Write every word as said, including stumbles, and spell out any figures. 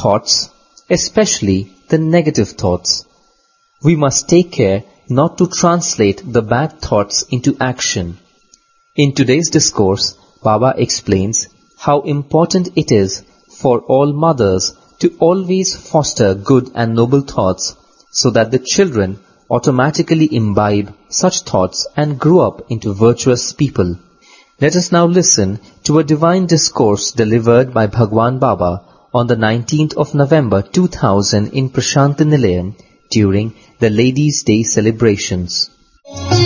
thoughts, especially the negative thoughts. We must take care not to translate the bad thoughts into action. In today's discourse, Baba explains how important it is for all mothers to always foster good and noble thoughts so that the children automatically imbibe such thoughts and grow up into virtuous people. Let us now listen to a divine discourse delivered by Bhagwan Baba on the nineteenth of November two thousand in Prashanti Nilayam during the Ladies' Day celebrations.